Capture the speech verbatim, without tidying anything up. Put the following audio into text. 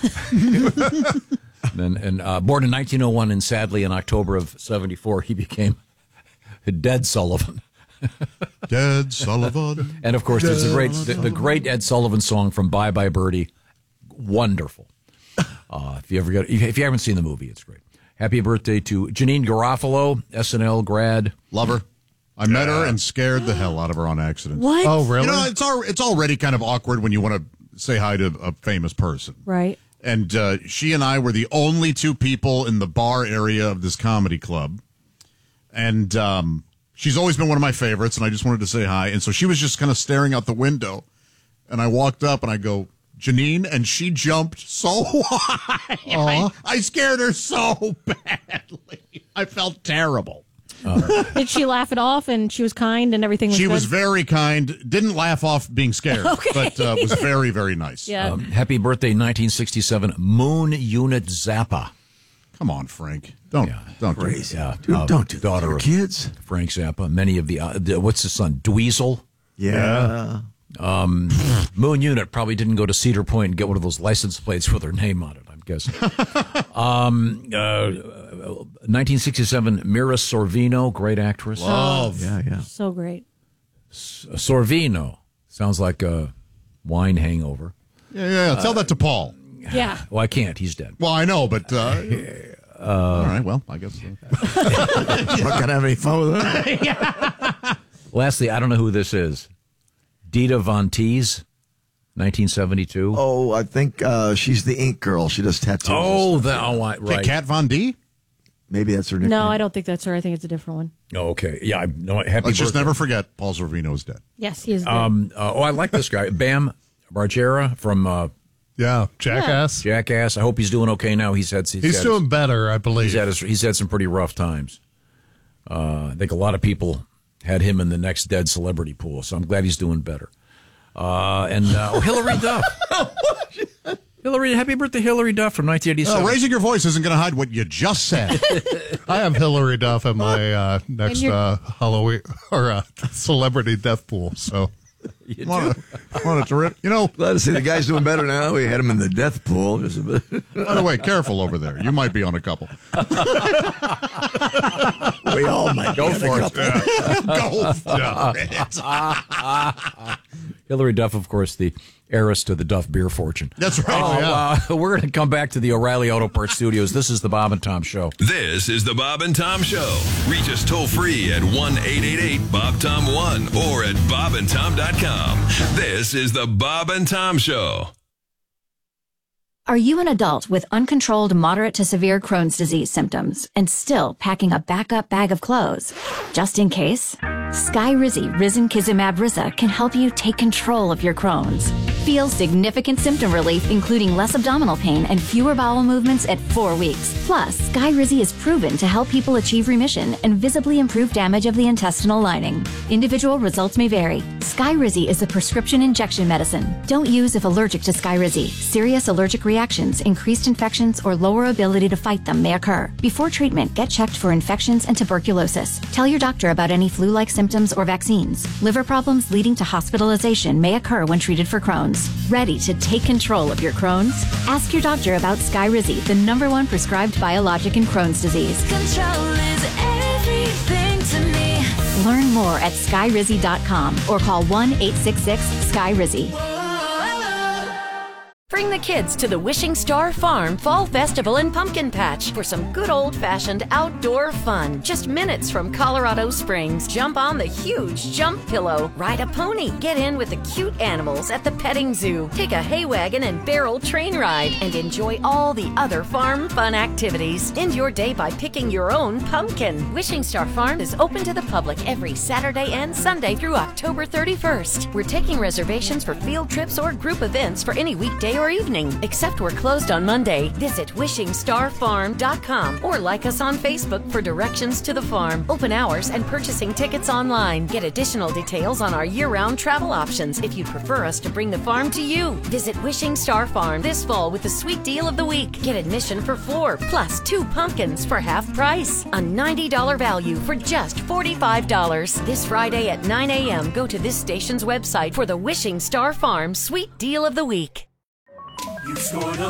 and and uh, born in nineteen oh one, and sadly in October of seventy-four, he became Dead Sullivan. Dead Sullivan. And of course, there's the great the, the great Ed Sullivan song from Bye Bye Birdie. Wonderful. Uh, if you ever get, if you haven't seen the movie, it's great. Happy birthday to Janine Garofalo, S N L grad. Love her. I met her and scared the hell out of her on accident. What? Oh, really? You know, it's al- it's already kind of awkward when you want to say hi to a famous person. Right. And uh, she and I were the only two people in the bar area of this comedy club. And um, she's always been one of my favorites, and I just wanted to say hi. And so she was just kind of staring out the window. And I walked up, and I go, Janine, and she jumped so high. I, I scared her so badly. I felt terrible. Uh, Did she laugh it off and she was kind and everything was She good? was very kind. Didn't laugh off being scared, Okay. but uh, was very, very nice. Yeah. Um, happy birthday, nineteen sixty-seven, Moon Unit Zappa. Come on, Frank. Don't Yeah, don't do Crazy. that. Yeah, Dude, uh, don't do that daughter to your of kids. Frank Zappa. Many of the, uh, the what's his son, Dweezil. Yeah. Um, Moon Unit probably didn't go to Cedar Point and get one of those license plates with her name on it, I'm guessing. um, uh, nineteen sixty-seven, Mira Sorvino, great actress. Love. Yeah, yeah. So great. Sorvino sounds like a wine hangover. Yeah, yeah, yeah. Tell that to Paul. Yeah. Well, I can't. He's dead. Well, I know, but uh, uh, all right. Well, I guess. Uh, Not gonna have any fun with that. Lastly, I don't know who this is. Dita Von Teese, nineteen seventy-two. Oh, I think uh, she's the ink girl. She does tattoos. Oh, the, oh I, hey, right. Kat Von D. Maybe that's her nickname. No, I don't think that's her. I think it's a different one. Oh, okay. Yeah, I no, happy Let's just birthday. never forget Paul Sorvino is dead. Yes, he is. Dead. Um, uh, oh, I like this guy. Bam Margera from uh, Yeah, Jackass. Jackass. I hope he's doing okay now. He's had he's, He's had doing his, better, I believe. he's had his, he's had some pretty rough times. Uh, I think a lot of people had him in the next dead celebrity pool, so I'm glad he's doing better. Uh, and uh, oh, Hillary Duff. Hillary, happy birthday, Hillary Duff from nineteen eighty-seven. Uh, raising your voice isn't going to hide what you just said. I have Hillary Duff at my uh, next you're- uh, Halloween or uh, celebrity death pool. So You Want do? to, want to rip? You know, Glad to see the guy's doing better now. We had him in the death pool. Just a bit. by the way, careful over there. You might be on a couple. We all might Go be for in a it. couple. Go for it. Hillary Duff, of course, the heiress to the Duff beer fortune. That's right. Oh, yeah. uh, we're going to come back to the O'Reilly Auto Parts Studios. This is the Bob and Tom Show. This is the Bob and Tom Show. Reach us toll free at one eight eight eight Bob Tom one or at bob and tom dot com. This is the Bob and Tom Show. Are you an adult with uncontrolled moderate to severe Crohn's disease symptoms and still packing a backup bag of clothes? Just in case, Skyrizi Risankizumab Risa can help you take control of your Crohn's. Feel significant symptom relief, including less abdominal pain and fewer bowel movements at four weeks. Plus, Skyrizi is proven to help people achieve remission and visibly improve damage of the intestinal lining. Individual results may vary. Skyrizi is a prescription injection medicine. Don't use if allergic to Skyrizi. Serious allergic reactions, increased infections, or lower ability to fight them may occur. Before treatment, get checked for infections and tuberculosis. Tell your doctor about any flu-like symptoms or vaccines. Liver problems leading to hospitalization may occur when treated for Crohn's. Ready to take control of your Crohn's? Ask your doctor about Skyrizi, the number one prescribed biologic in Crohn's disease. Control is everything to me. Learn more at skyrizi dot com or call one eight six six Sky Rizzy. Bring the kids to the Wishing Star Farm Fall Festival and Pumpkin Patch for some good old-fashioned outdoor fun. Just minutes from Colorado Springs. Jump on the huge jump pillow. Ride a pony. Get in with the cute animals at the petting zoo. Take a hay wagon and barrel train ride. And enjoy all the other farm fun activities. End your day by picking your own pumpkin. Wishing Star Farm is open to the public every Saturday and Sunday through October thirty-first. We're taking reservations for field trips or group events for any weekday or evening, except we're closed on Monday. Visit wishing star farm dot com or like us on Facebook for directions to the farm, open hours, and purchasing tickets online. Get additional details on our year-round travel options if you'd prefer us to bring the farm to you. Visit Wishing Star Farm this fall with the sweet deal of the week. Get admission for four plus two pumpkins for half price. A ninety dollars value for just forty-five dollars. This Friday at nine a.m. go to this station's website for the Wishing Star Farm sweet deal of the week. You scored a